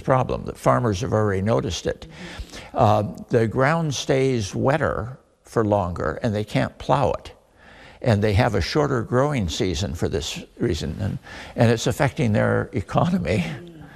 problem, that farmers have already noticed it. The ground stays wetter for longer, and they can't plow it. And they have a shorter growing season for this reason, and it's affecting their economy.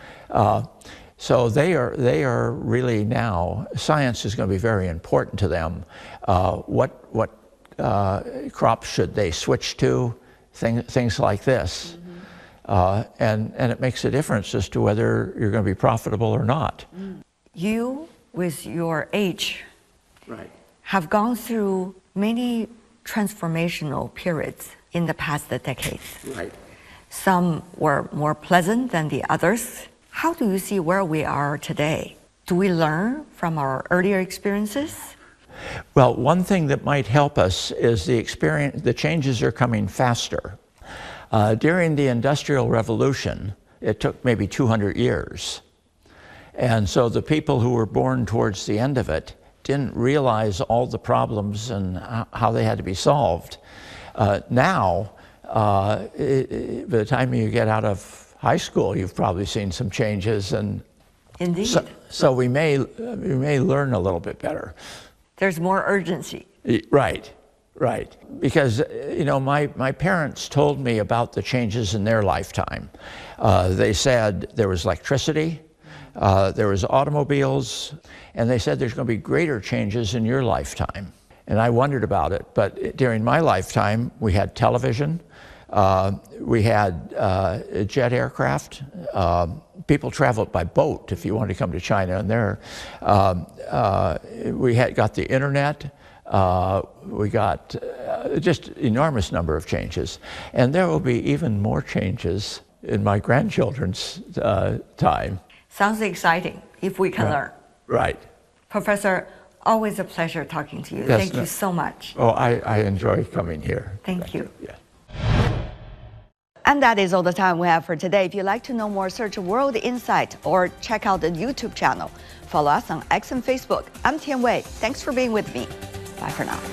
So they are really now, science is going to be very important to them. What crops should they switch to? Things like this. And it makes a difference as to whether you're going to be profitable or not. You, with your age, right, have gone through many transformational periods in the past decades. Right. Some were more pleasant than the others. How do you see where we are today? Do we learn from our earlier experiences? Well, one thing that might help us is the changes are coming faster. During the Industrial Revolution, it took maybe 200 years. And so the people who were born towards the end of it didn't realize all the problems and how they had to be solved. Now, by the time you get out of high school, you've probably seen some changes, and Indeed. So we may learn a little bit better. There's more urgency. Right. Because my parents told me about the changes in their lifetime. They said there was electricity, there was automobiles, and they said there's going to be greater changes in your lifetime. And I wondered about it, but during my lifetime, we had television, we had jet aircraft, people traveled by boat if you wanted to come to China, and we got the internet, we got just enormous number of changes. And there will be even more changes in my grandchildren's time. Sounds exciting if we can learn. Right. Professor, always a pleasure talking to you. Yes, Thank you so much. Oh, I enjoy coming here. Thank you. Yeah. And that is all the time we have for today. If you'd like to know more, search World Insight or check out the YouTube channel. Follow us on X and Facebook. I'm Tian Wei. Thanks for being with me. Bye for now.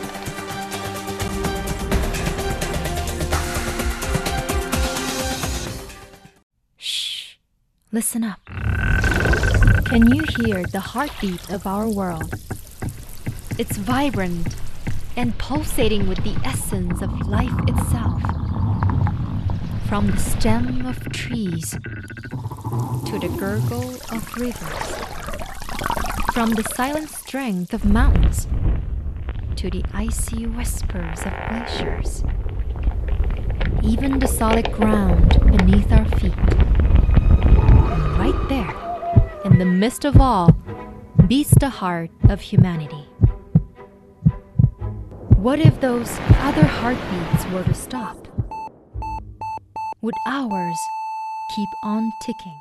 Shh. Listen up. Can you hear the heartbeat of our world? It's vibrant and pulsating with the essence of life itself. From the stem of trees to the gurgle of rivers. From the silent strength of mountains to the icy whispers of glaciers. Even the solid ground beneath our feet. And right there, in the midst of all, beats the heart of humanity. What if those other heartbeats were to stop? Would ours keep on ticking?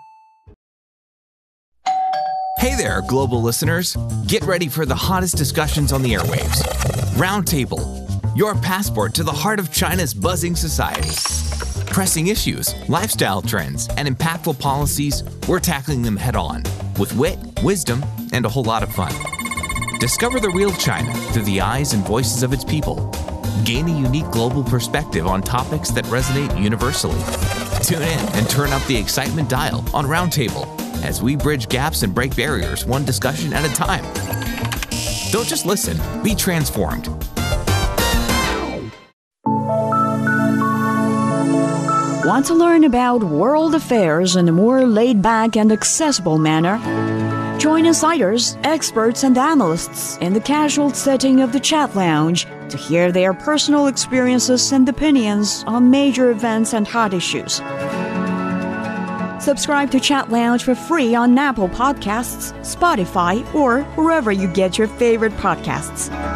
Hey there, global listeners. Get ready for the hottest discussions on the airwaves. Roundtable, your passport to the heart of China's buzzing society. Pressing issues, lifestyle trends, and impactful policies, we're tackling them head on with wit, wisdom, and a whole lot of fun. Discover the real China through the eyes and voices of its people. Gain a unique global perspective on topics that resonate universally. Tune in and turn up the excitement dial on Roundtable as we bridge gaps and break barriers one discussion at a time. Don't just listen, be transformed. Want to learn about world affairs in a more laid-back and accessible manner? Join insiders, experts, and analysts in the casual setting of the Chat Lounge to hear their personal experiences and opinions on major events and hot issues. Subscribe to Chat Lounge for free on Apple Podcasts, Spotify, or wherever you get your favorite podcasts.